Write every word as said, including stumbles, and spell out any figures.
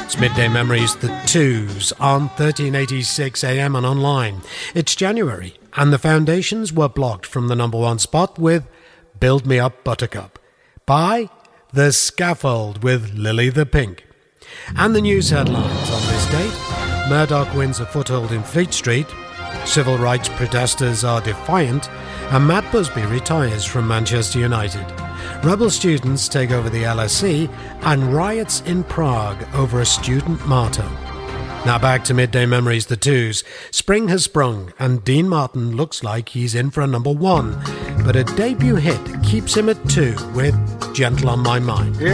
It's Midday Memories, the twos, on thirteen eighty-six A M and online. It's January, and the Foundations were blocked from the number one spot with Build Me Up Buttercup by The Scaffold with Lily the Pink. And the news headlines on this date: Murdoch wins a foothold in Fleet Street, civil rights protesters are defiant, and Matt Busby retires from Manchester United. Rebel students take over the L S E, and riots in Prague over a student martyr. Now back to Midday Memories, the twos. Spring has sprung, and Dean Martin looks like he's in for a number one, but a debut hit keeps him at two with Gentle on My Mind.